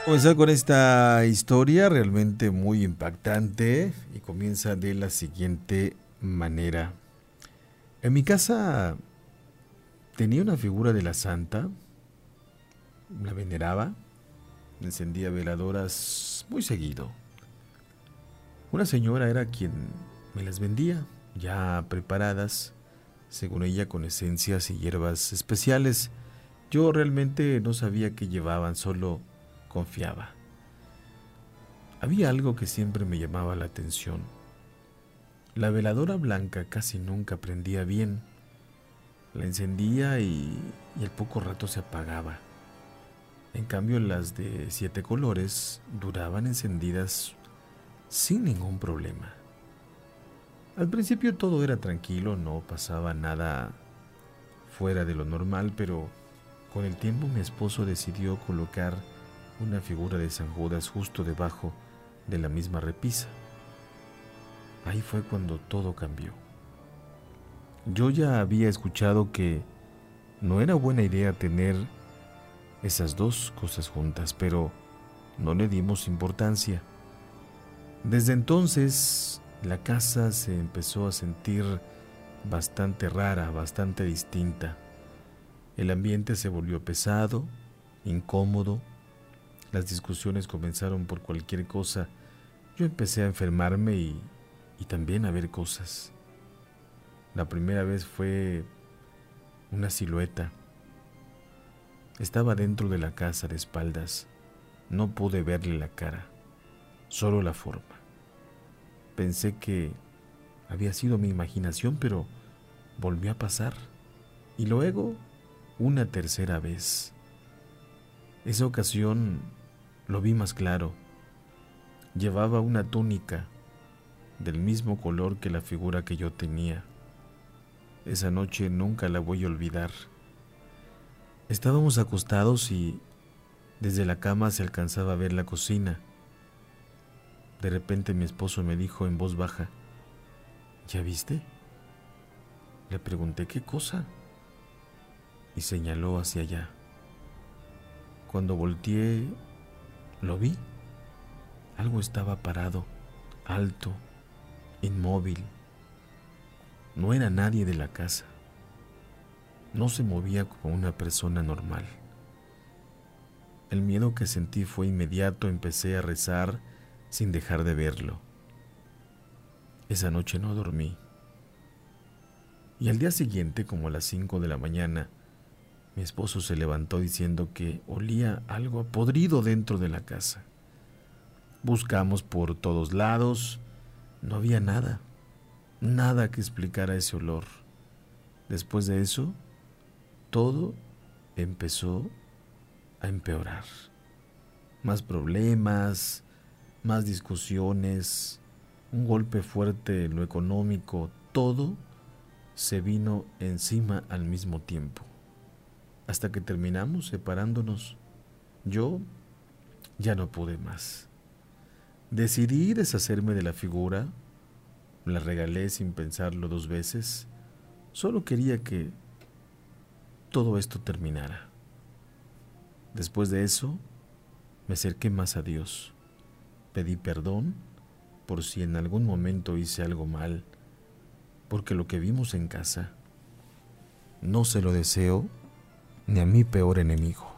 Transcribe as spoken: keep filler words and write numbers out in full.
Comenzar con esta historia realmente muy impactante y comienza de la siguiente manera. En mi casa tenía una figura de la santa, la veneraba, encendía veladoras muy seguido. Una señora era quien me las vendía, ya preparadas, según ella con esencias y hierbas especiales. Yo realmente no sabía qué llevaban, solo confiaba. Había algo que siempre me llamaba la atención. La veladora blanca casi nunca prendía bien. La encendía y, y al poco rato se apagaba. En cambio, las de siete colores duraban encendidas sin ningún problema. Al principio todo era tranquilo, no pasaba nada fuera de lo normal, pero con el tiempo mi esposo decidió colocar una figura de San Judas justo debajo de la misma repisa. Ahí fue cuando todo cambió. Yo ya había escuchado que no era buena idea tener esas dos cosas juntas, pero no le dimos importancia. Desde entonces, la casa se empezó a sentir bastante rara, bastante distinta. El ambiente se volvió pesado, incómodo. Las discusiones comenzaron por cualquier cosa. Yo empecé a enfermarme y, y también a ver cosas. La primera vez fue una silueta. Estaba dentro de la casa de espaldas. No pude verle la cara, solo la forma. Pensé que había sido mi imaginación, pero volvió a pasar. Y luego, una tercera vez. Esa ocasión lo vi más claro. Llevaba una túnica del mismo color que la figura que yo tenía. Esa noche nunca la voy a olvidar. Estábamos acostados y desde la cama se alcanzaba a ver la cocina. De repente mi esposo me dijo en voz baja: ¿ya viste? Le pregunté qué cosa y señaló hacia allá. Cuando volteé, lo vi. Algo estaba parado, alto, inmóvil. No era nadie de la casa. No se movía como una persona normal. El miedo que sentí fue inmediato. Empecé a rezar sin dejar de verlo. Esa noche no dormí. Y al día siguiente, como a las cinco de la mañana, mi esposo se levantó diciendo que olía algo podrido dentro de la casa. Buscamos por todos lados, no había nada, nada que explicara ese olor. Después de eso, todo empezó a empeorar. Más problemas, más discusiones, un golpe fuerte en lo económico, todo se vino encima al mismo tiempo. Hasta que terminamos separándonos. Yo ya no pude más. Decidí deshacerme de la figura, la regalé sin pensarlo dos veces. Solo quería que todo esto terminara. Después de eso, me acerqué más a Dios. Pedí perdón por si en algún momento hice algo mal, porque lo que vimos en casa no se lo deseo ni a mi peor enemigo.